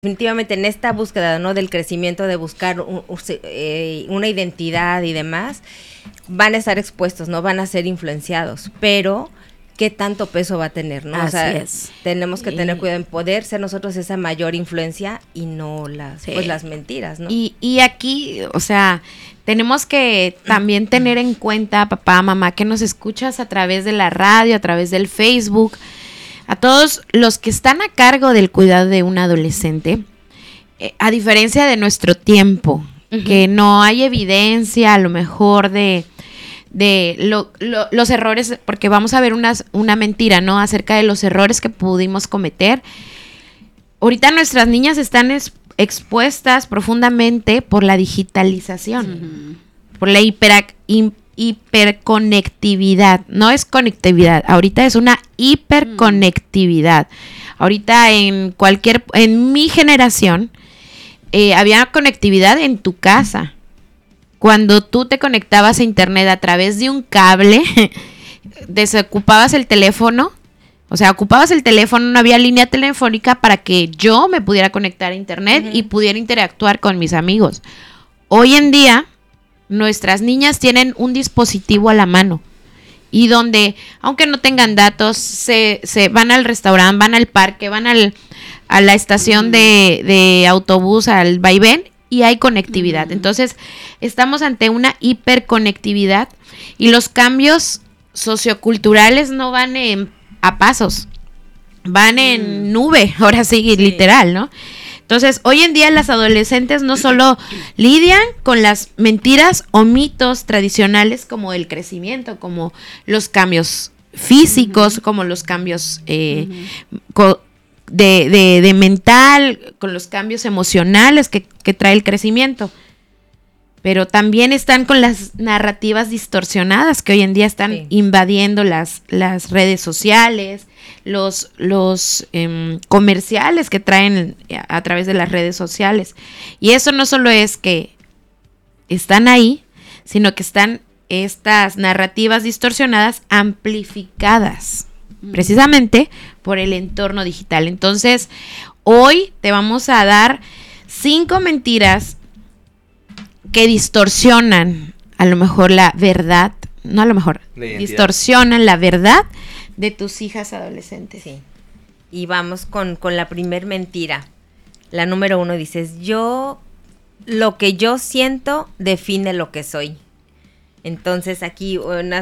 definitivamente en esta búsqueda, ¿no?, del crecimiento, de buscar una identidad y demás, van a estar expuestos, no van a ser influenciados, pero ¿qué tanto peso va a tener, no? Así es. Tenemos que tener cuidado en poder ser nosotros esa mayor influencia y no las mentiras, ¿no? Y aquí, o sea, tenemos que también tener en cuenta, papá, mamá, que nos escuchas a través de la radio, a través del Facebook, a todos los que están a cargo del cuidado de un adolescente, a diferencia de nuestro tiempo, que no hay evidencia a lo mejor de los errores, porque vamos a ver una mentira, ¿no?, acerca de los errores que pudimos cometer. Ahorita nuestras niñas están expuestas profundamente por la digitalización, por la hiperconectividad. No es conectividad, ahorita es una hiperconectividad. Ahorita en mi generación había conectividad en tu casa. Cuando tú te conectabas a internet a través de un cable, desocupabas el teléfono, o sea, ocupabas el teléfono, no había línea telefónica para que yo me pudiera conectar a internet y pudiera interactuar con mis amigos. Hoy en día, nuestras niñas tienen un dispositivo a la mano y donde, aunque no tengan datos, se van al restaurante, van al parque, van a la estación de autobús, al vaivén, y hay conectividad. Entonces, estamos ante una hiperconectividad y los cambios socioculturales no van a pasos, van en nube, ahora sí, literal, ¿no? Entonces, hoy en día las adolescentes no solo lidian con las mentiras o mitos tradicionales como el crecimiento, como los cambios físicos, como los cambios de mental, con los cambios emocionales que trae el crecimiento, pero también están con las narrativas distorsionadas que hoy en día están invadiendo las redes sociales, los comerciales que traen a través de las redes sociales. Y eso no solo es que están ahí, sino que están estas narrativas distorsionadas amplificadas precisamente por el entorno digital. Entonces, hoy te vamos a dar 5 mentiras que distorsionan a lo mejor la verdad, no a lo mejor, distorsionan la verdad de tus hijas adolescentes. Sí. Y vamos con la primer mentira. La número 1, dices, lo que yo siento define lo que soy. Entonces aquí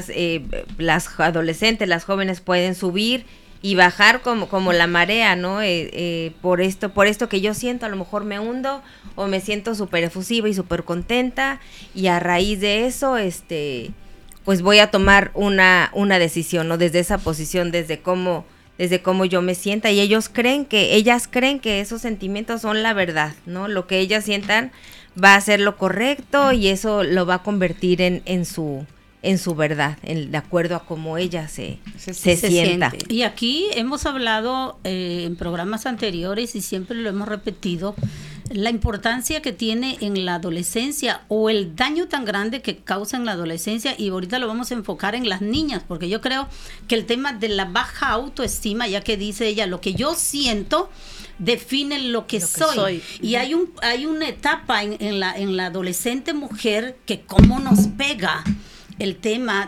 las adolescentes, las jóvenes pueden subir y bajar como la marea, ¿no? Por esto que yo siento, a lo mejor me hundo o me siento súper efusiva y súper contenta, y a raíz de eso, pues voy a tomar una decisión, ¿no? Desde esa posición, desde cómo yo me sienta, y ellas creen que esos sentimientos son la verdad, ¿no? Lo que ellas sientan va a ser lo correcto y eso lo va a convertir en su verdad, de acuerdo a cómo ella se sienta. Y aquí hemos hablado en programas anteriores y siempre lo hemos repetido, la importancia que tiene en la adolescencia o el daño tan grande que causa en la adolescencia, y ahorita lo vamos a enfocar en las niñas, porque yo creo que el tema de la baja autoestima, ya que dice ella, lo que yo siento define lo que soy. Y hay una etapa en la adolescente mujer que cómo nos pega el tema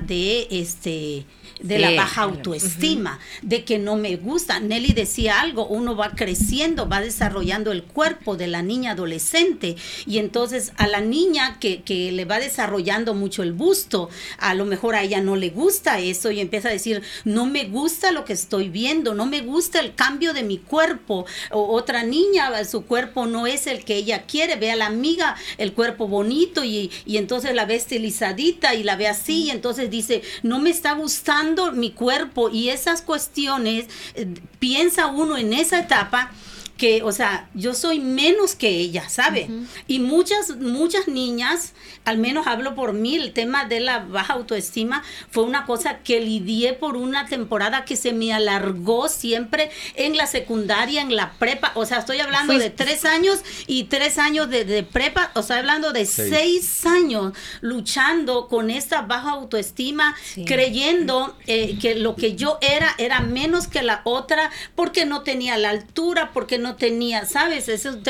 de la baja autoestima, de que no me gusta. Nelly decía algo, uno va creciendo, va desarrollando el cuerpo de la niña adolescente, y entonces a la niña que le va desarrollando mucho el busto, a lo mejor a ella no le gusta eso y empieza a decir, no me gusta lo que estoy viendo, no me gusta el cambio de mi cuerpo. O otra niña, su cuerpo no es el que ella quiere, ve a la amiga el cuerpo bonito y entonces la ve estilizadita y la ve así, y entonces dice, no me está gustando mi cuerpo, y esas cuestiones, piensa uno en esa etapa que, o sea, yo soy menos que ella, ¿sabe? Y muchas niñas, al menos hablo por mí, el tema de la baja autoestima fue una cosa que lidié por una temporada que se me alargó siempre en la secundaria, en la prepa. O sea, estoy hablando de 3 años y 3 años de prepa, o sea, hablando de 6 años luchando con esta baja autoestima, creyendo que lo que yo era menos que la otra, porque no tenía la altura, porque no no tenía, ¿sabes? Eso